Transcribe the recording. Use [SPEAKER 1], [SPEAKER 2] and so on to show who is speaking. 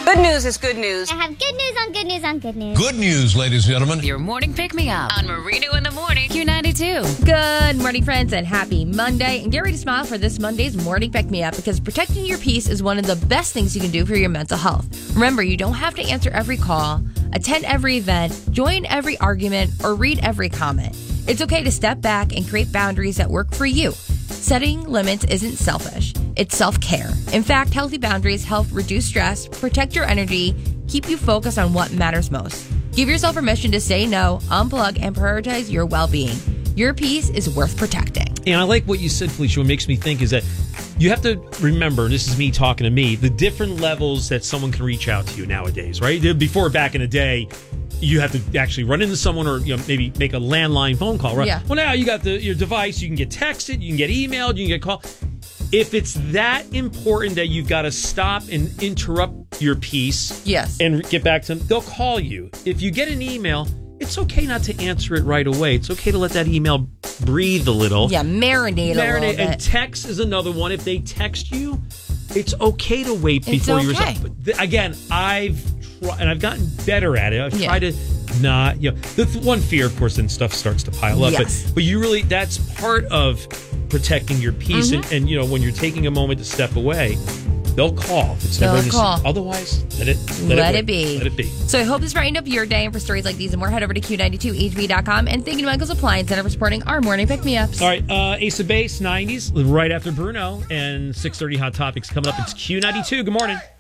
[SPEAKER 1] Good news is good news.
[SPEAKER 2] I have good news on good news on good news.
[SPEAKER 3] Good news, ladies and gentlemen.
[SPEAKER 4] Your morning pick-me-up on Marino in the Morning, Q92.
[SPEAKER 5] Good morning, friends, and happy Monday. And get ready to smile for this Monday's morning pick-me-up because protecting your peace is one of the best things you can do for your mental health. Remember, you don't have to answer every call, attend every event, join every argument, or read every comment. It's okay to step back and create boundaries that work for you. Setting limits isn't selfish. It's self-care. In fact, healthy boundaries help reduce stress, protect your energy, keep you focused on what matters most. Give yourself permission to say no, unplug, and prioritize your well-being. Your peace is worth protecting.
[SPEAKER 6] And I like what you said, Felicia. What makes me think is that you have to remember, and this is me talking to me, the different levels that someone can reach out to you nowadays, right? Before, back in the day, you have to actually run into someone or maybe make a landline phone call, right?
[SPEAKER 5] Yeah.
[SPEAKER 6] Well, now you got your device. You can get texted, you can get emailed, you can get called. If it's that important that you've got to stop and interrupt your piece and get back to them, they'll call you. If you get an email, it's okay not to answer it right away. It's okay to let that email breathe a little.
[SPEAKER 5] Yeah, marinate a little bit.
[SPEAKER 6] And text is another one. If they text you, it's okay to wait before you respond. But again, I've tried, and I've gotten better at it. I've tried to not, the one fear, of course, then stuff starts to pile up.
[SPEAKER 5] Yes.
[SPEAKER 6] But you really, that's part of protecting your peace.
[SPEAKER 5] Mm-hmm.
[SPEAKER 6] And when you're taking a moment to step away, they'll call. If it's emergency. Otherwise, let it be. Let it be.
[SPEAKER 5] So I hope this brightened up your day. And for stories like these and more, head over to Q92HV.com. And thank you to Michael's Appliance Center for supporting our morning pick-me-ups.
[SPEAKER 6] All right, Ace of Base, 90s, right after Bruno. And 6:30 Hot Topics coming up. It's Q92. Good morning.